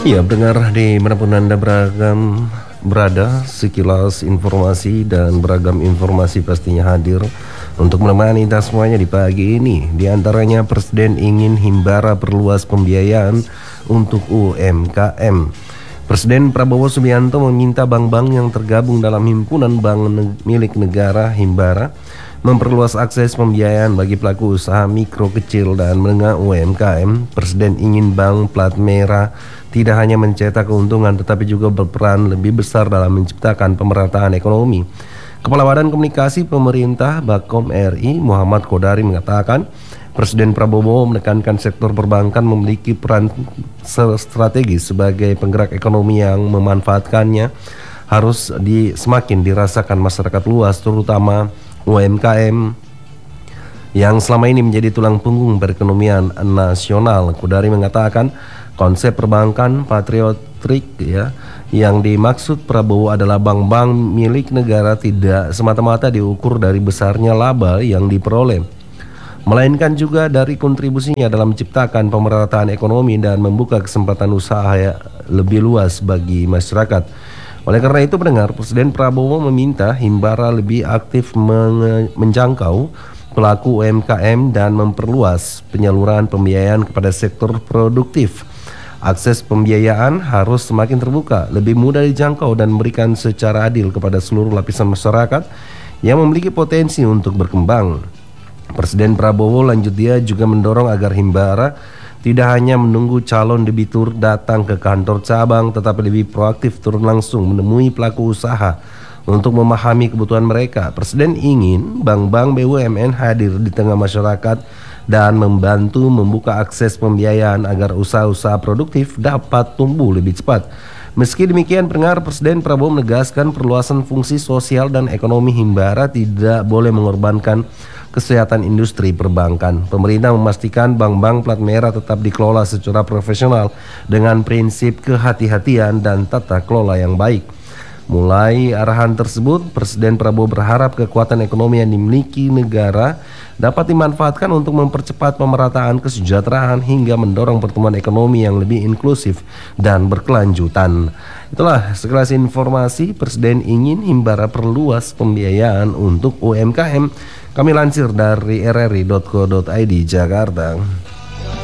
Iya, pendengar dimanapun Anda berada, sekilas informasi dan beragam informasi pastinya hadir untuk menemani kita semuanya di pagi ini. Di antaranya Presiden ingin Himbara perluas pembiayaan untuk UMKM. Presiden Prabowo Subianto meminta bank-bank yang tergabung dalam himpunan bank milik negara Himbara memperluas akses pembiayaan bagi pelaku usaha mikro, kecil, dan menengah UMKM. Presiden ingin bank plat merah tidak hanya mencetak keuntungan tetapi juga berperan lebih besar dalam menciptakan pemerataan ekonomi. Kepala Badan Komunikasi Pemerintah Bakom RI Muhammad Kodari mengatakan, Presiden Prabowo menekankan sektor perbankan memiliki peran strategis sebagai penggerak ekonomi yang memanfaatkannya harus semakin dirasakan masyarakat luas, terutama UMKM yang selama ini menjadi tulang punggung perekonomian nasional. Kodari mengatakan konsep perbankan patriotik yang dimaksud Prabowo adalah bank-bank milik negara tidak semata-mata diukur dari besarnya laba yang diperoleh, melainkan juga dari kontribusinya dalam menciptakan pemerataan ekonomi dan membuka kesempatan usaha lebih luas bagi masyarakat. Oleh karena itu, pendengar, Presiden Prabowo meminta Himbara lebih aktif menjangkau pelaku UMKM dan memperluas penyaluran pembiayaan kepada sektor produktif. Akses pembiayaan harus semakin terbuka, lebih mudah dijangkau dan memberikan secara adil kepada seluruh lapisan masyarakat yang memiliki potensi untuk berkembang. Presiden Prabowo dia juga mendorong agar Himbara tidak hanya menunggu calon debitur datang ke kantor cabang, tetapi lebih proaktif turun langsung menemui pelaku usaha untuk memahami kebutuhan mereka. Presiden ingin bank-bank BUMN hadir di tengah masyarakat dan membantu membuka akses pembiayaan agar usaha-usaha produktif dapat tumbuh lebih cepat. Meski demikian, pendengar, Presiden Prabowo menegaskan perluasan fungsi sosial dan ekonomi Himbara tidak boleh mengorbankan kesehatan industri perbankan. Pemerintah memastikan bank-bank plat merah tetap dikelola secara profesional dengan prinsip kehati-hatian dan tata kelola yang baik. Mulai arahan tersebut, Presiden Prabowo berharap kekuatan ekonomi yang dimiliki negara dapat dimanfaatkan untuk mempercepat pemerataan kesejahteraan hingga mendorong pertumbuhan ekonomi yang lebih inklusif dan berkelanjutan. Itulah sekelas informasi Presiden ingin Himbara perluas pembiayaan untuk UMKM. Kami lansir dari rri.co.id Jakarta.